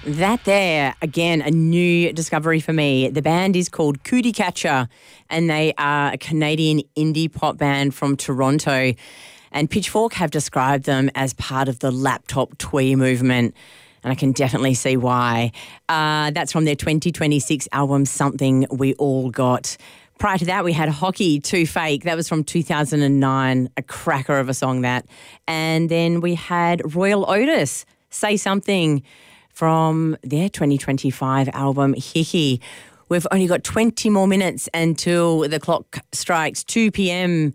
That there, again, a new discovery for me. The band is called Cootie Catcher, and they are a Canadian indie pop band from Toronto. And Pitchfork have described them as part of the laptop twee movement, and I can definitely see why. That's from their 2026 album, Something We All Got. Prior to that, we had Hockey, Too Fake. That was from 2009, a cracker of a song that. And then we had Royal Otis, Say Something, from their 2025 album, Hickey. We've only got 20 more minutes until the clock strikes 2 p.m.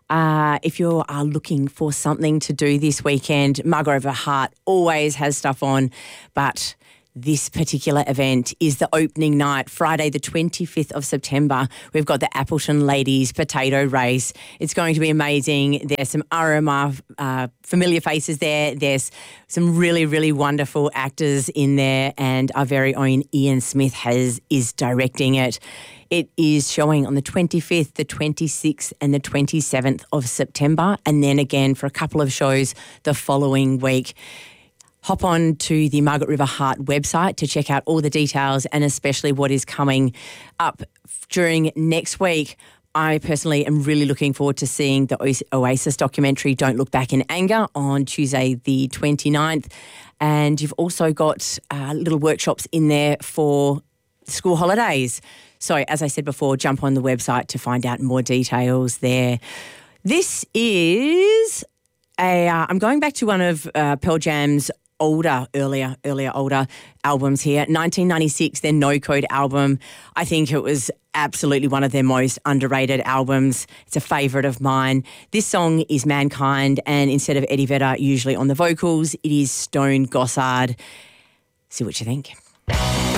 If you are looking for something to do this weekend, Margaret River Heart always has stuff on, but this particular event is the opening night, Friday the 25th of September. We've got the Appleton Ladies Potato Race. It's going to be amazing. There's some RMR familiar faces there. There's some really, really wonderful actors in there, and our very own Ian Smith is directing it. It is showing on the 25th, the 26th and the 27th of September, and then again for a couple of shows the following week. Hop on to the Margaret River Heart website to check out all the details and especially what is coming up during next week. I personally am really looking forward to seeing the Oasis documentary, Don't Look Back in Anger, on Tuesday the 29th. And you've also got little workshops in there for school holidays. So as I said before, jump on the website to find out more details there. This is I'm going back to one of Pearl Jam's earlier older albums here. 1996, their No Code album. I think it was absolutely one of their most underrated albums. It's a favourite of mine. This song is Mankind, and instead of Eddie Vedder usually on the vocals, it is Stone Gossard. See what you think.